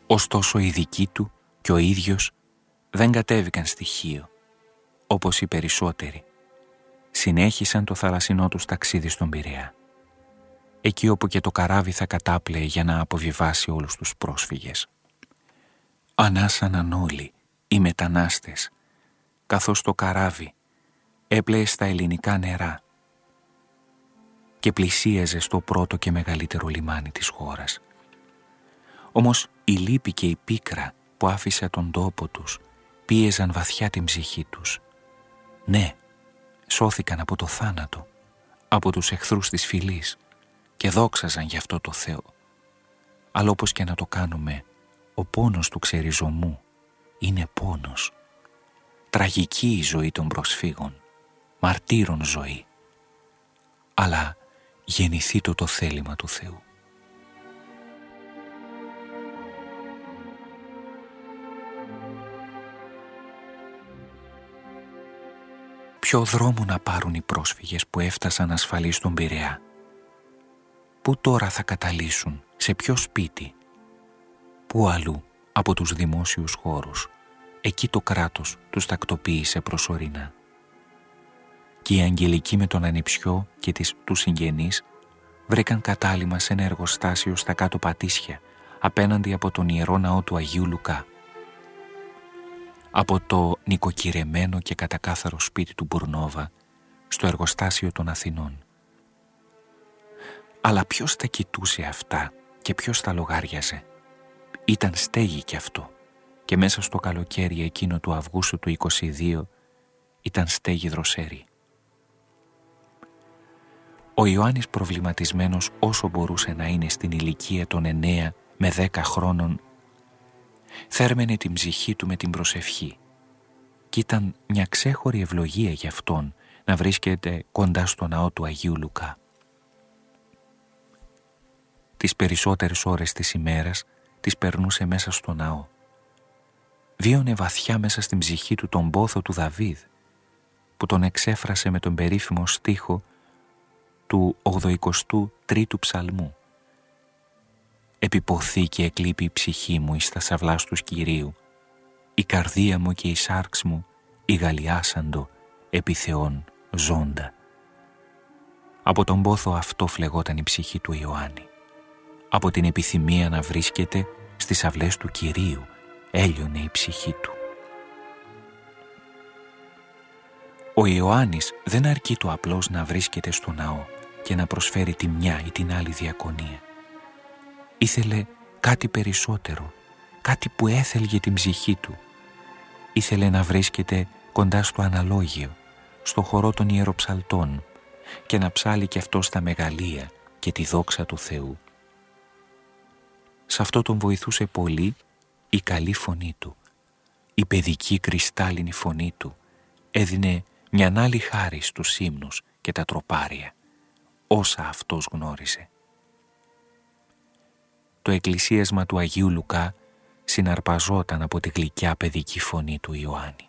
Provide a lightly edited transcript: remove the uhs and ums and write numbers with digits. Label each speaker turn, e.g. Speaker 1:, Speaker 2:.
Speaker 1: Ωστόσο οι δικοί του και ο ίδιος δεν κατέβηκαν στη Χίο, όπως οι περισσότεροι. Συνέχισαν το θαλασσινό τους ταξίδι στον Πειραιά, εκεί όπου και το καράβι θα κατάπλεε για να αποβιβάσει όλους τους πρόσφυγες. Ανάσαναν όλοι οι μετανάστες, καθώς το καράβι έπλεε στα ελληνικά νερά και πλησίαζε στο πρώτο και μεγαλύτερο λιμάνι της χώρας. Όμως η λύπη και η πίκρα που άφησε τον τόπο τους πίεζαν βαθιά την ψυχή τους. Ναι, σώθηκαν από το θάνατο, από τους εχθρούς της φυλής και δόξαζαν γι' αυτό το Θεό. Αλλά όπως και να το κάνουμε, ο πόνος του ξεριζωμού είναι πόνος. Τραγική η ζωή των προσφύγων, μαρτύρων ζωή. Αλλά γεννηθεί το θέλημα του Θεού. Ποιο δρόμο να πάρουν οι πρόσφυγες που έφτασαν ασφαλείς στον Πειραιά? Πού τώρα θα καταλύσουν, σε ποιο σπίτι? Πού αλλού από τους δημόσιους χώρους? Εκεί το κράτος τους τακτοποίησε προσωρινά. Και οι αγγελικοί με τον ανιψιό και τους συγγενείς βρήκαν κατάλημα σε ένα εργοστάσιο στα κάτω Πατήσια, απέναντι από τον Ιερό Ναό του Αγίου Λουκά. Από το νοικοκυρεμένο και κατακάθαρο σπίτι του Μπουρνόβα στο εργοστάσιο των Αθηνών. Αλλά ποιος τα κοιτούσε αυτά και ποιος τα λογάριαζε? Ήταν στέγη κι αυτό, και μέσα στο καλοκαίρι εκείνο του Αυγούστου του 22 ήταν στέγη δροσερή. Ο Ιωάννης, προβληματισμένος όσο μπορούσε να είναι στην ηλικία των 9 με 10 χρόνων, θέρμενε την ψυχή του με την προσευχή, και ήταν μια ξέχωρη ευλογία για αυτόν να βρίσκεται κοντά στο ναό του Αγίου Λουκά. Τις περισσότερες ώρες της ημέρας τις περνούσε μέσα στο ναό. Βίωνε βαθιά μέσα στην ψυχή του τον πόθο του Δαβίδ, που τον εξέφρασε με τον περίφημο στίχο του 83ου ψαλμού. «Επιποθεί και εκλείπει η ψυχή μου εις τα σαυλάς του Κυρίου, η καρδία μου και η σάρξ μου ηγαλιάσαντο επί Θεόν ζώντα». Από τον πόθο αυτό φλεγόταν η ψυχή του Ιωάννη. Από την επιθυμία να βρίσκεται στις αυλές του Κυρίου έλειωνε η ψυχή του. Ο Ιωάννης δεν αρκεί το απλώς να βρίσκεται στο ναό και να προσφέρει τη μια ή την άλλη διακονία. Ήθελε κάτι περισσότερο, κάτι που έθελγε την ψυχή του. Ήθελε να βρίσκεται κοντά στο αναλόγιο, στο χορό των ιεροψαλτών, και να ψάλει κι αυτό στα μεγαλεία και τη δόξα του Θεού. Σ' αυτό τον βοηθούσε πολύ η καλή φωνή του. Η παιδική κρυστάλλινη φωνή του έδινε μιαν άλλη χάρη στους ύμνους και τα τροπάρια, όσα αυτός γνώριζε. Το εκκλησίασμα του Αγίου Λουκά συναρπαζόταν από τη γλυκιά παιδική φωνή του Ιωάννη.